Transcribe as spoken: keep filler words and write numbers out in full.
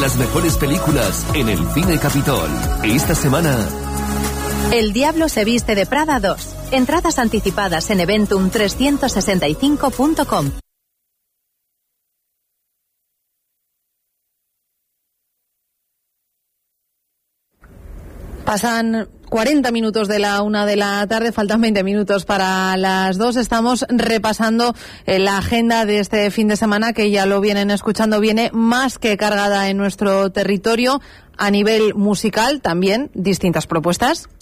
las mejores películas en el Cine Capitol. Esta semana... El Diablo se viste de Prada dos. Entradas anticipadas en eventum trescientos sesenta y cinco punto com. Pasan cuarenta minutos de la una de la tarde, faltan veinte minutos para las dos. Estamos repasando eh, la agenda de este fin de semana, que ya lo vienen escuchando, viene más que cargada en nuestro territorio. A nivel musical también, distintas propuestas.